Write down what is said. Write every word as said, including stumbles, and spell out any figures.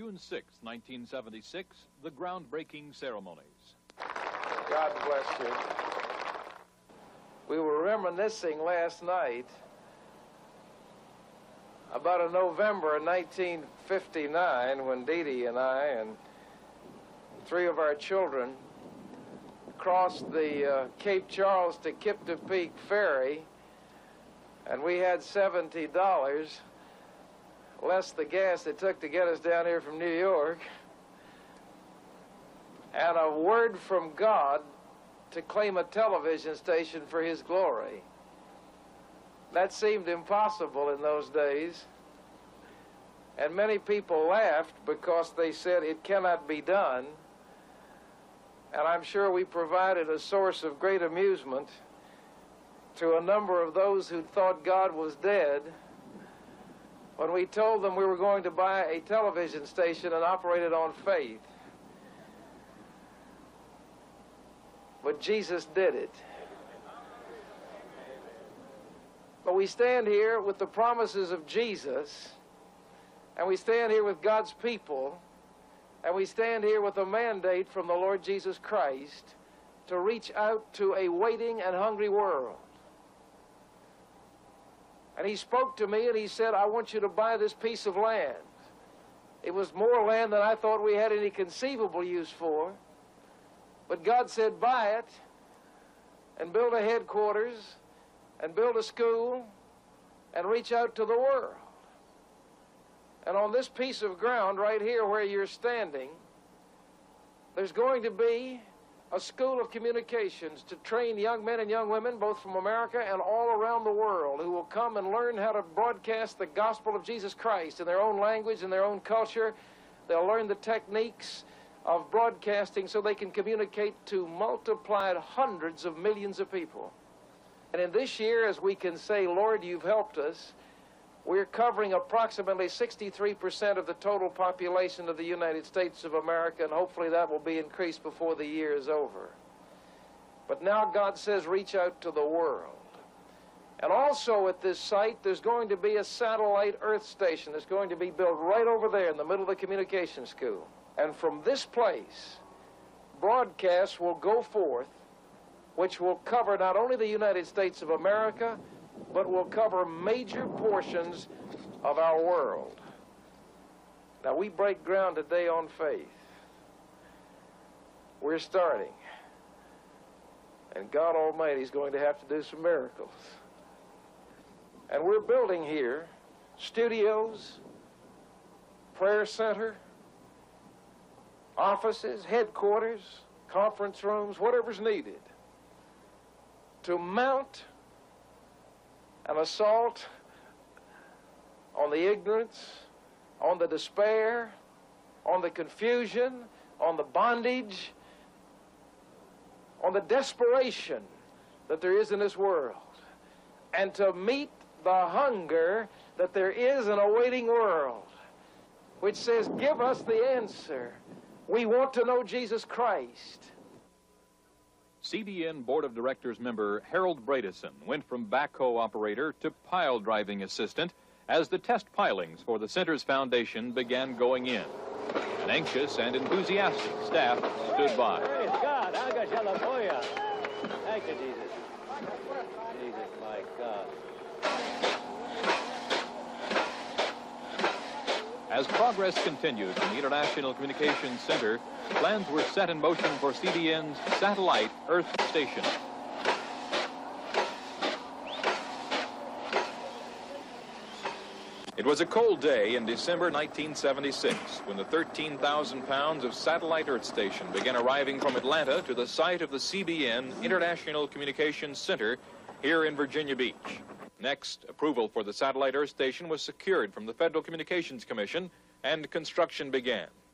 June sixth, nineteen seventy-six, the groundbreaking ceremonies. God bless you. We were reminiscing last night about a November of nineteen fifty-nine when Dee Dee and I and three of our children crossed the uh, Cape Charles to Kipta Peak ferry, and we had seventy dollars less the gas it took to get us down here from New York, and a word from God to claim a television station for His glory. That seemed impossible in those days, and many people laughed because they said it cannot be done, and I'm sure we provided a source of great amusement to a number of those who thought God was dead when we told them we were going to buy a television station and operate it on faith. But Jesus did it. But we stand here with the promises of Jesus, and we stand here with God's people, and we stand here with a mandate from the Lord Jesus Christ to reach out to a waiting and hungry world. And He spoke to me and He said, I want you to buy this piece of land. It was more land than I thought we had any conceivable use for. But God said, buy it and build a headquarters and build a school and reach out to the world. And on this piece of ground right here where you're standing, there's going to be a school of communications to train young men and young women, both from America and all around the world, who will come and learn how to broadcast the gospel of Jesus Christ in their own language, in their own culture. They'll learn the techniques of broadcasting so they can communicate to multiplied hundreds of millions of people. And in this year, as we can say, Lord, you've helped us, we're covering approximately sixty-three percent of the total population of the United States of America, and hopefully that will be increased before the year is over. But now God says, reach out to the world. And also at this site, there's going to be a satellite earth station that's going to be built right over there in the middle of the communication school. And from this place, broadcasts will go forth, which will cover not only the United States of America, but will cover major portions of our world. Now, we break ground today on faith. We're starting. And God Almighty is going to have to do some miracles. And we're building here studios, prayer center, offices, headquarters, conference rooms, whatever's needed to mount an assault on the ignorance, on the despair, on the confusion, on the bondage, on the desperation that there is in this world, and to meet the hunger that there is in a waiting world, which says, give us the answer. We want to know Jesus Christ. C B N Board of Directors member Harold Bredesen went from backhoe operator to pile driving assistant as the test pilings for the center's foundation began going in. An anxious and enthusiastic staff stood by. Praise God. Hallelujah. Thank you, Jesus. Jesus, my God. As progress continued in the International Communications Center, plans were set in motion for C B N's satellite Earth station. It was a cold day in December nineteen seventy-six when the thirteen thousand pounds of satellite Earth station began arriving from Atlanta to the site of the C B N International Communications Center here in Virginia Beach. Next, approval for the satellite Earth station was secured from the Federal Communications Commission, and construction began.